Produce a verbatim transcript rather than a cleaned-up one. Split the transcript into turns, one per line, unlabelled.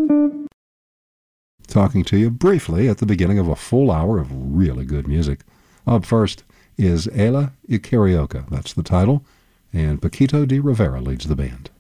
Talking to you briefly at the beginning of a full hour of really good music. Up first is Ela y Carioca, that's the title, and Paquito de Rivera leads the band.